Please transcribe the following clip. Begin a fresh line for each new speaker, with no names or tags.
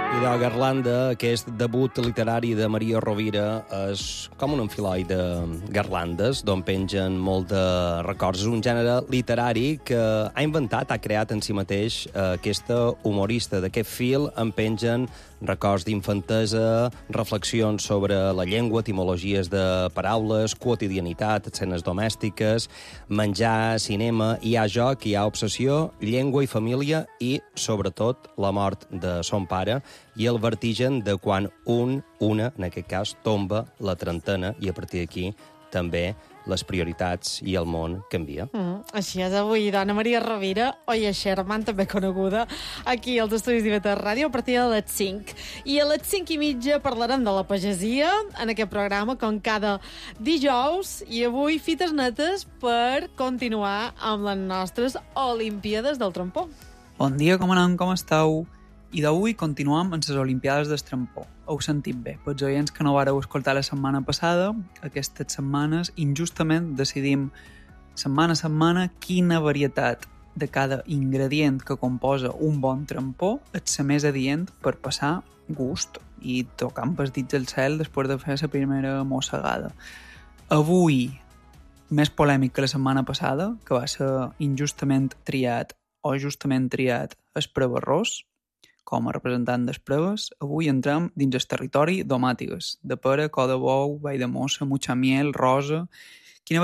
I de Garlanda, aquest debut literari de Maria Rovira, és com un enfilall de garlandes, d'on pengen molt de records. És un gènere literari que ha inventat, ha creat en si mateix aquesta humorista. D'aquest fil en pengen records d'infantesa, reflexions sobre la llengua, etimologies de paraules, quotidianitat, escenes domèstiques, menjar, cinema, hi ha joc, hi ha obsessió, llengua i família i, sobretot, la mort de son pare i el vertigen de quan una, en aquest cas, tomba la trentena i a partir d'aquí també les prioritats i el món canvia.
Així és avui, dona Maria Rovira, Oia Sherman, també coneguda, aquí als estudis d'IV3 Ràdio a partir de les 5. I a les 5:30 parlarem de la pagesia en aquest programa, com cada dijous, i avui fites netes per continuar amb les nostres Olimpíades del Trampó.
Bon dia, com anem, com esteu? I d'avui continuem amb les Olimpiades del Trampó. Heu sentit bé. Pels oients que no vareu escoltar la setmana passada, aquestes setmanes injustament decidim setmana a setmana quina varietat de cada ingredient que composa un bon trampó és la més adient per passar gust i tocant els dits al cel després de fer la primera mossegada. Avui, més polèmic que la setmana passada, que va ser injustament triat o justament triat el Prevarrós, com a representant dels preves, avui entrem dins el territori d'omàtigues, de pera, cor de bou, vall de mossa, mutxa miel, rosa...